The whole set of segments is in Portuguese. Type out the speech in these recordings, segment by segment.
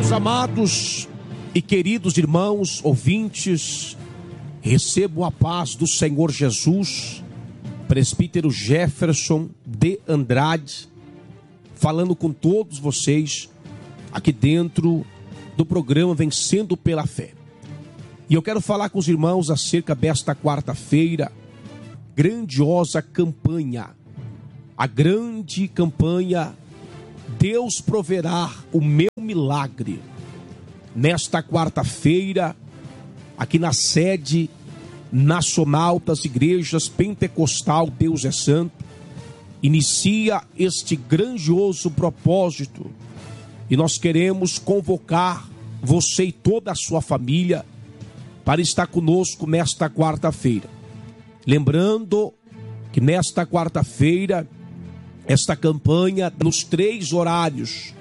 Meus amados e queridos irmãos, ouvintes, recebam a paz do Senhor Jesus. Presbítero Jefferson de Andrade, falando com todos vocês aqui dentro do programa Vencendo pela Fé. E eu quero falar com os irmãos acerca desta quarta-feira, grandiosa campanha. A grande campanha, Deus proverá o meu milagre. Nesta quarta-feira, aqui na sede nacional das igrejas pentecostal Deus é Santo, inicia este grandioso propósito. E nós queremos convocar você e toda a sua família para estar conosco nesta quarta-feira. Lembrando que nesta quarta-feira, esta campanha nos três horários,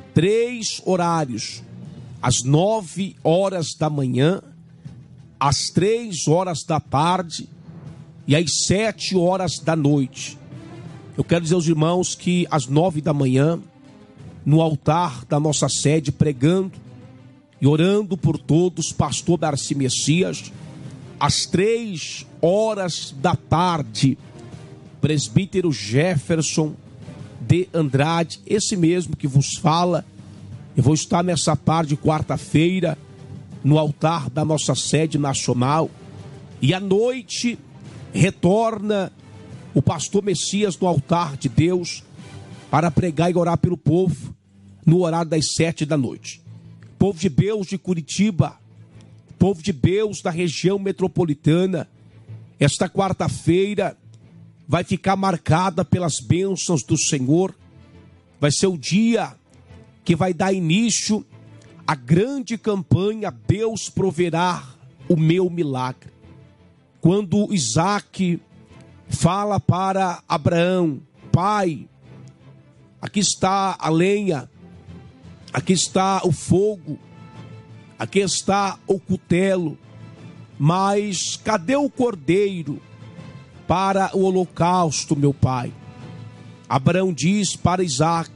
às 9 horas da manhã, às 3 horas da tarde e às 7 horas da noite. Eu quero dizer aos irmãos que às 9 da manhã, no altar da nossa sede, pregando e orando por todos, pastor Darcy Messias. Às 3 horas da tarde, presbítero Jefferson de Andrade, esse mesmo que vos fala. Eu vou estar nessa tarde, quarta-feira, no altar da nossa sede nacional. E à noite, retorna o pastor Messias no altar de Deus para pregar e orar pelo povo no horário das 7 da noite. Povo de Deus de Curitiba, povo de Deus da região metropolitana, esta quarta-feira vai ficar marcada pelas bênçãos do Senhor. Vai ser o dia que vai dar início à grande campanha Deus proverá o meu milagre. Quando Isaac fala para Abraão: pai, aqui está a lenha, aqui está o fogo, aqui está o cutelo, mas cadê o cordeiro para o holocausto, meu pai? Abraão diz para Isaac: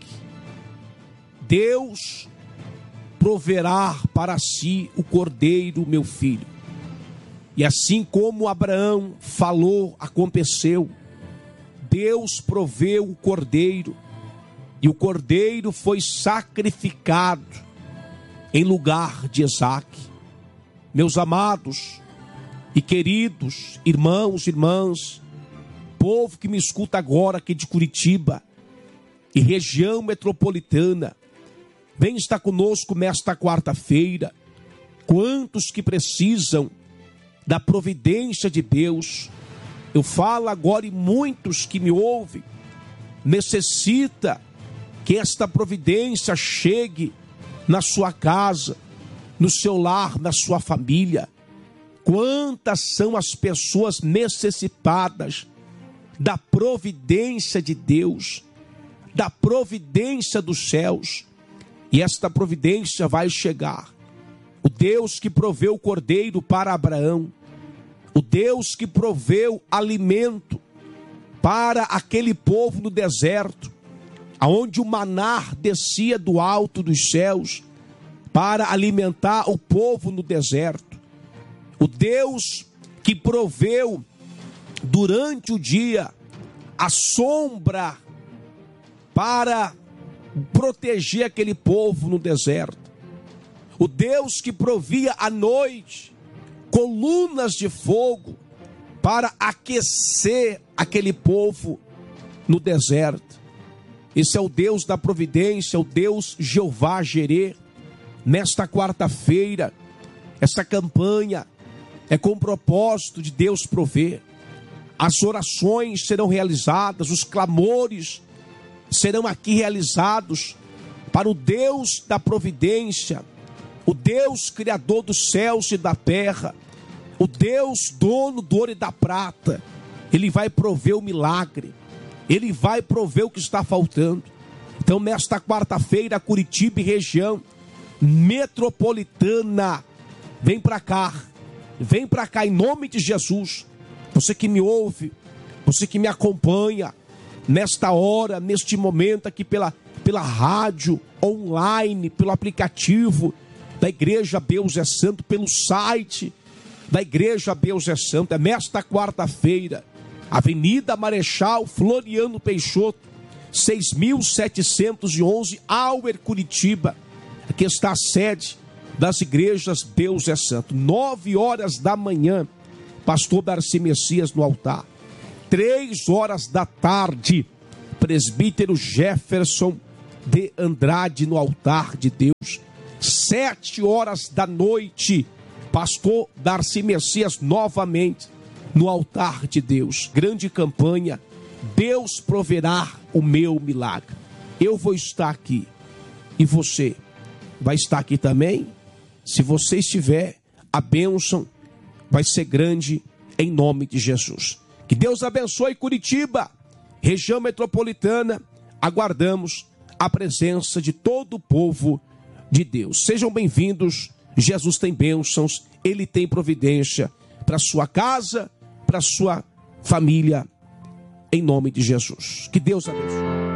Deus proverá para si o cordeiro, meu filho. E assim como Abraão falou, aconteceu. Deus proveu o cordeiro, e o cordeiro foi sacrificado em lugar de Isaac. Meus amados e queridos irmãos e irmãs, povo que me escuta agora aqui de Curitiba e região metropolitana, vem estar conosco nesta quarta-feira. Quantos que precisam da providência de Deus? Eu falo agora, e muitos que me ouvem necessita que esta providência chegue na sua casa, no seu lar, na sua família. Quantas são as pessoas necessitadas da providência de Deus, da providência dos céus, e esta providência vai chegar. O Deus que proveu o cordeiro para Abraão, o Deus que proveu alimento para aquele povo no deserto, aonde o maná descia do alto dos céus para alimentar o povo no deserto. O Deus que proveu durante o dia a sombra para proteger aquele povo no deserto. O Deus que provia à noite colunas de fogo para aquecer aquele povo no deserto. Esse é o Deus da providência, o Deus Jeová Jireh. Nesta quarta-feira, esta campanha é com o propósito de Deus prover. As orações serão realizadas, os clamores serão aqui realizados para o Deus da providência, o Deus criador dos céus e da terra, o Deus dono do ouro e da prata. Ele vai prover o milagre, Ele vai prover o que está faltando. Então, nesta quarta-feira, Curitiba e região metropolitana, vem para cá em nome de Jesus. Você que me ouve, você que me acompanha nesta hora, neste momento aqui pela rádio online, pelo aplicativo da Igreja Deus é Santo, pelo site da Igreja Deus é Santo. É nesta quarta-feira, Avenida Marechal Floriano Peixoto, 6.711, Auer, Curitiba. Aqui está a sede das igrejas Deus é Santo. 9 horas da manhã, pastor Darcy Messias no altar. 3 horas da tarde, presbítero Jefferson de Andrade no altar de Deus. 7 horas da noite, pastor Darcy Messias novamente no altar de Deus. Grande campanha, Deus proverá o meu milagre. Eu vou estar aqui e você vai estar aqui também. Se você estiver, a bênção vai ser grande em nome de Jesus. Que Deus abençoe Curitiba, região metropolitana. Aguardamos a presença de todo o povo de Deus. Sejam bem-vindos. Jesus tem bênçãos, Ele tem providência para sua casa, para sua família, em nome de Jesus. Que Deus abençoe.